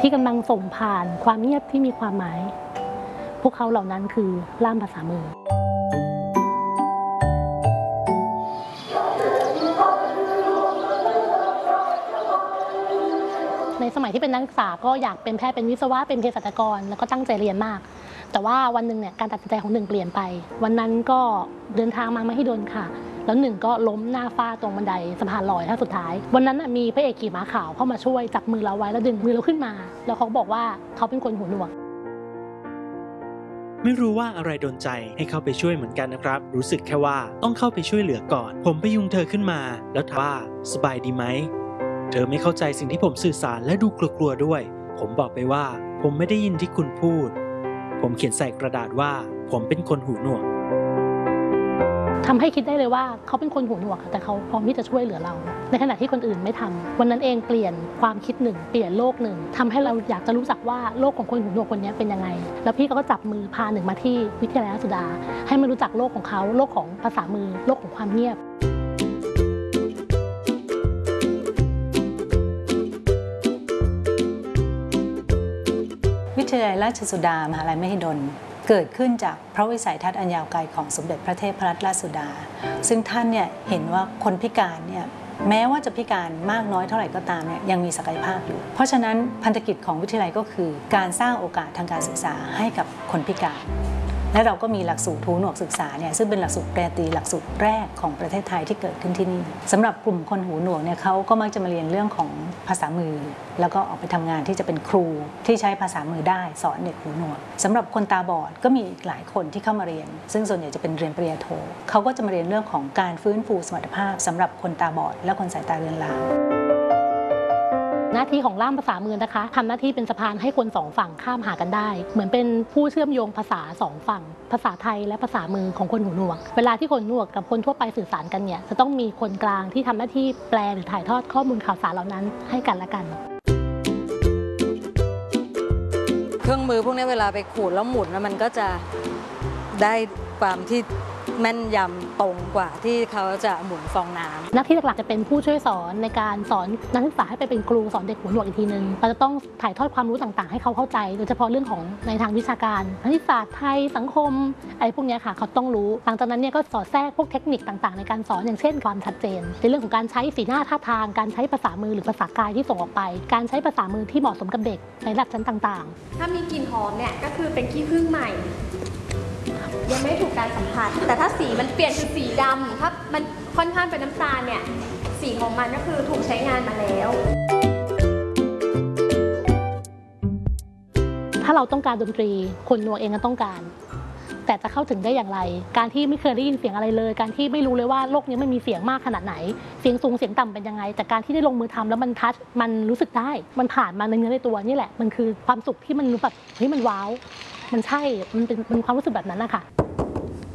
ที่กำลังส่งผ่านความเงียบที่มีความหมายพวกเขาเหล่านั้นคือล่ามภาษามือในสมัยที่เป็นนักศึกษาก็อยากเป็นแพทย์เป็นวิศวะเป็นเภสัชกรแล้วก็ตั้งใจเรียนมากแต่ว่าวันหนึ่งเนี่ยการตัดสินใจของหนึ่งเปลี่ยนไปวันนั้นก็เดินทางมามหิดลค่ะแล้วหนึ่งก็ล้มหน้าฟาดตรงบันไดสะพานลอยท่าสุดท้ายวันนั้นมีพระเอกขี่ม้าขาวเข้ามาช่วยจับมือเราไว้แล้วดึงมือเราขึ้นมาแล้วเขาบอกว่าเขาเป็นคนหูหนวกไม่รู้ว่าอะไรดลใจให้เข้าไปช่วยเหมือนกันนะครับรู้สึกแค่ว่าต้องเข้าไปช่วยเหลือก่อนผมพยุงเธอขึ้นมาแล้วถามว่าสบายดีไหมเธอไม่เข้าใจสิ่งที่ผมสื่อสารและดูกลัวๆด้วยผมบอกไปว่าผมไม่ได้ยินที่คุณพูดผมเขียนใส่กระดาษว่าผมเป็นคนหูหนวกทำให้คิดได้เลยว่าเขาเป็นคนหูหนวกแต่เขาพร้อมที่จะช่วยเหลือเราในขณะที่คนอื่นไม่ทำวันนั้นเองเปลี่ยนความคิดหนึ่งเปลี่ยนโลกหนึ่งทำให้เราอยากจะรู้จักว่าโลกของคนหูหนวกคนนี้เป็นยังไงแล้วพี่ก็จับมือพาหนึ่งมาที่วิทยาลัยราชสุดาให้มารู้จักโลกของเขาโลกของภาษามือโลกของความเงียบวิทยาลัยราชสุดามหาลัยมหิดลเกิดขึ้นจากพระวิสัยทัศน์อันยาวไกลของสมเด็จพระเทพรัตนราชสุดาซึ่งท่านเนี่ยเห็นว่าคนพิการเนี่ยแม้ว่าจะพิการมากน้อยเท่าไหร่ก็ตามเนี่ยยังมีศักยภาพอยู่เพราะฉะนั้นพันธกิจของวิทยาลัยก็คือการสร้างโอกาสทางการศึกษาให้กับคนพิการและเราก็มีหลักสูตรหูหนวกศึกษาเนี่ยซึ่งเป็นหลักสูตรปริญญาตรีหลักสูตรแรกของประเทศไทยที่เกิดขึ้นที่นี่สำหรับกลุ่มคนหูหนวกเนี่ยเขาก็มักจะมาเรียนเรื่องของภาษามือแล้วก็ออกไปทำงานที่จะเป็นครูที่ใช้ภาษามือได้สอนเด็กหูหนวกสำหรับคนตาบอดก็มีอีกหลายคนที่เข้ามาเรียนซึ่งส่วนใหญ่จะเป็นเรียนปริญญาโทเขาก็จะมาเรียนเรื่องของการฟื้นฟูสมรรถภาพสำหรับคนตาบอดและคนสายตาเรือนรางหน้าที่ของล่ามภาษามือนะคะทำหน้าที่เป็นสะพานให้คนสองฝั่งข้ามหากันได้เหมือนเป็นผู้เชื่อมโยงภาษาสองฝั่งภาษาไทยและภาษามือของคนหูหนวกเวลาที่คนหูหนวกกับคนทั่วไปสื่อสารกันเนี่ยจะต้องมีคนกลางที่ทำหน้าที่แปลหรือถ่ายทอดข้อมูลข่าวสารเหล่านั้นให้กันและกันเครื่องมือพวกนี้เวลาไปขูดแล้วหมุนแล้วมันก็จะได้ความที่แม่นยำตรงกว่าที่เขาจะหมุนฟองน้ำหน้าที่หลักๆจะเป็นผู้ช่วยสอนในการสอนนักศึกษาให้ไปเป็นครูสอนเด็กหูหนวกอีกทีนึงเราจะต้องถ่ายทอดความรู้ต่างๆให้เขาเข้าใจโดยเฉพาะเรื่องของในทางวิชาการคณิตศาสตร์ไทยสังคมอะไรพวกนี้ค่ะเขาต้องรู้หลังจากนั้นเนี่ยก็สอดแทรกพวกเทคนิคต่างๆในการสอนอย่างเช่นความชัดเจนในเรื่องของการใช้สีหน้าท่าทางการใช้ภาษามือหรือภาษากายที่ส่งออกไปการใช้ภาษามือที่เหมาะสมกับเด็กในระดับชั้นต่างๆถ้ามีกลิ่นหอมเนี่ยก็คือเป็นขี้ผึ้งใหม่ยังไม่ถูกการสัมผัสแต่ถ้าสีมันเปลี่ยนเป็นสีดำถ้ามันค่อนข้างเป็นน้ำตาลเนี่ยสีของมันก็คือถูกใช้งานมาแล้วถ้าเราต้องการดนตรีคนหนวกเองก็ต้องการแต่จะเข้าถึงได้อย่างไรการที่ไม่เคยได้ยินเสียงอะไรเลยการที่ไม่รู้เลยว่าโลกนี้มันมีเสียงมากขนาดไหนเสียงสูงเสียงต่ำเป็นยังไงแต่การที่ได้ลงมือทำแล้วมันทัชมันรู้สึกได้มันผ่านมาในเนื้อในตัวนี่แหละมันคือความสุขที่มันแบบเฮ้ยมันว้าวมันใช่มันเป็นความรู้สึกแบบนั้นนะคะ